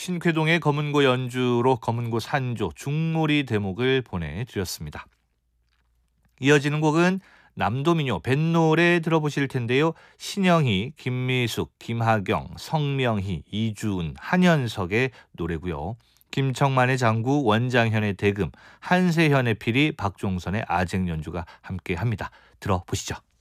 신쾌동의 검은고 연주로 검은고 산조 중몰이 대목을 보내드렸습니다. 이어지는 곡은 남도민요 뱃노래 들어보실 텐데요. 신영희, 김미숙, 김하경, 성명희, 이주은, 한현석의 노래고요. 김청만의 장구, 원장현의 대금, 한세현의 피리, 박종선의 아쟁 연주가 함께합니다. 들어보시죠.